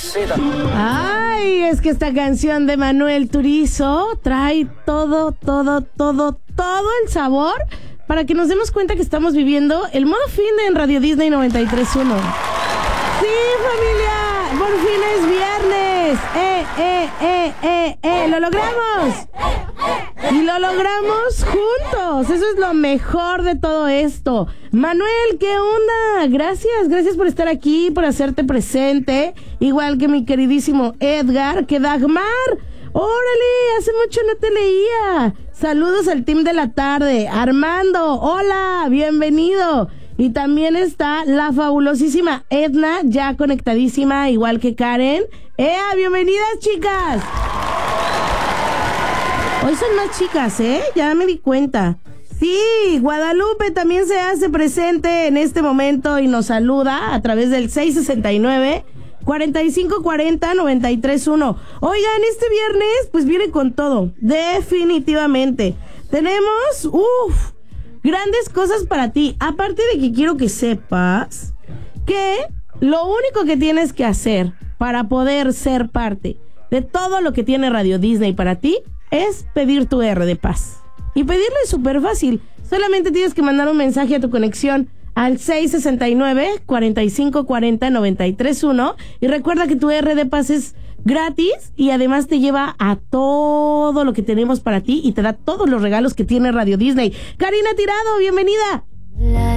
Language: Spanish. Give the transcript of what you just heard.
Ay, es que esta canción de Manuel Turizo trae todo el sabor para que nos demos cuenta que estamos viviendo el modo fin en Radio Disney 93.1. Sí, familia, por fin es viernes. Lo logramos. Y lo logramos juntos. Eso es lo mejor de todo esto. Manuel, ¿qué onda? Gracias por estar aquí, por hacerte presente. Igual que mi queridísimo Edgar, que Dagmar. ¡Órale! Hace mucho no te leía. Saludos al team de la tarde. Armando, hola, bienvenido. Y también está la fabulosísima Edna, ya conectadísima, igual que Karen. Bienvenidas, chicas. Hoy son más chicas, ya me di cuenta. Sí, Guadalupe también se hace presente en este momento y nos saluda a través del 669-4540-931. Oigan, este viernes pues viene con todo, definitivamente. Tenemos, grandes cosas para ti. Aparte de que quiero que sepas que lo único que tienes que hacer para poder ser parte de todo lo que tiene Radio Disney para ti es pedir tu R de paz. Y pedirlo es súper fácil. Solamente tienes que mandar un mensaje a tu conexión al 669-4540-931. Y recuerda que tu R de paz es gratis y además te lleva a todo lo que tenemos para ti y te da todos los regalos que tiene Radio Disney. Karina Tirado, bienvenida.